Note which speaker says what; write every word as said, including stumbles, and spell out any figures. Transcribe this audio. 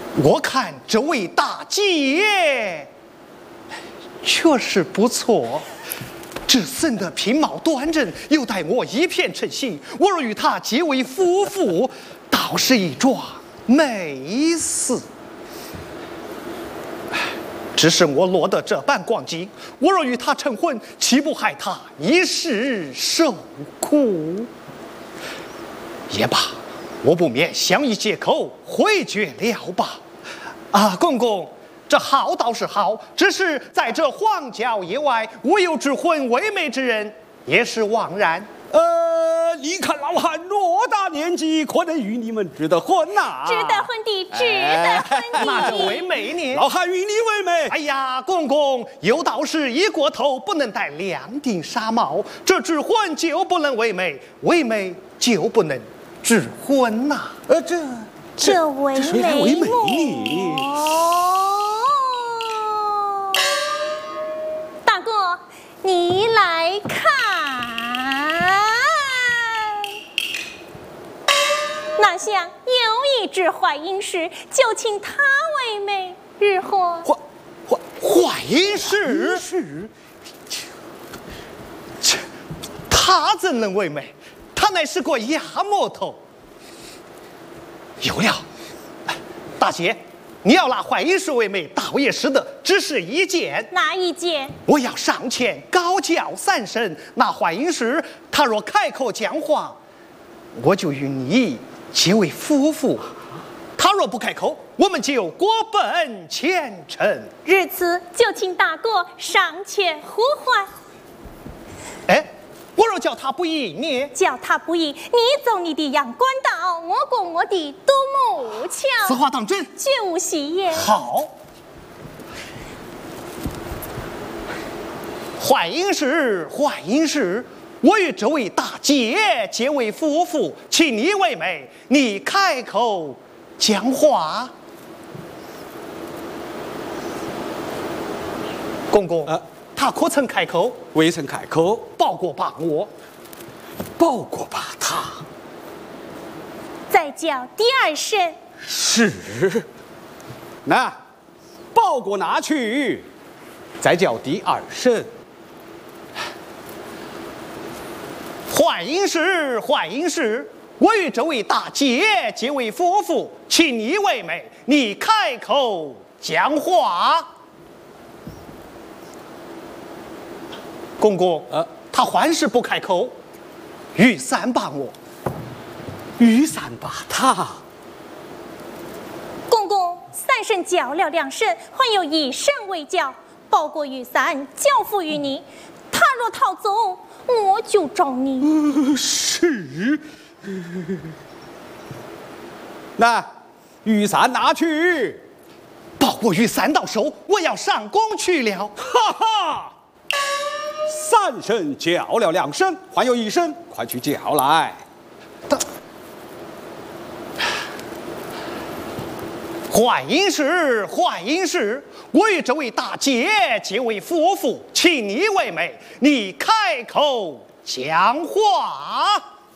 Speaker 1: 我看这位大姐确实不错，这生得品貌端正，又待我一片称心。我若与她结为夫妇，倒是一桩美事。只是我落得这般光景，我若与她成婚，岂不害她一世受苦？也罢，我不免相依借口回绝了吧。啊，公公，这好倒是好，只是在这荒郊野外，无有指婚为媒之人，也是枉然。
Speaker 2: 呃，你看老汉偌大年纪，可能与你们指得婚呐、啊？
Speaker 3: 指得婚的，指得婚的。
Speaker 1: 那这为媒呢？
Speaker 2: 老汉与你为媒。
Speaker 1: 哎呀，公公，有道是一过头不能戴两顶纱帽，这指婚就不能为媒，为媒就不能指婚呐、啊。
Speaker 2: 呃，这
Speaker 3: 这为
Speaker 2: 谁来为媒呢？
Speaker 3: 哦，大哥，你来看。哪想有一只坏阴石，就请他为媒，日后
Speaker 2: 坏坏
Speaker 1: 坏阴石，
Speaker 2: 是，
Speaker 1: 切，他怎能为媒？他乃是个亚木头。有了，大姐，你要拿坏阴石为媒，倒也是的，只是一件。
Speaker 3: 哪一件？
Speaker 1: 我要上前高叫三声，那坏阴石，他若开口讲话，我就与你结为夫妇；他若不开口，我们就过奔前程。
Speaker 3: 日此就请大哥上前呼唤。
Speaker 1: 哎，我若叫他不应呢？
Speaker 3: 叫他不应，你走你的阳关道，我过我的独木桥。
Speaker 1: 此话当真？
Speaker 3: 绝无戏言。
Speaker 1: 好。坏阴石，坏阴石，我与这位大姐结为夫妇，请你为媒，你开口讲话。公公，
Speaker 2: 啊，
Speaker 1: 他可曾开口？
Speaker 2: 未曾开口，
Speaker 1: 报过把我，
Speaker 2: 报过把他。
Speaker 3: 再叫第二声。
Speaker 2: 是。那报过拿去，再叫第二声。
Speaker 1: 坏阴石，坏阴石，我与这位大姐结为夫妇，请你为媒，你开口讲话。公公，
Speaker 2: 呃，
Speaker 1: 他还是不开口，雨伞帮我，
Speaker 2: 雨伞把他。
Speaker 3: 公公，三声叫了两声，还有一声未叫，报过雨伞交付于你。他若逃走，我就找你。
Speaker 2: 呃、是。那雨伞拿去，
Speaker 1: 报过雨伞到手，我要上工去了。
Speaker 2: 哈哈。三声叫了两声，还有一声，快去叫来。
Speaker 1: 坏阴石，坏阴石，我与这位大姐结为夫妇，请你为媒，你开口讲话。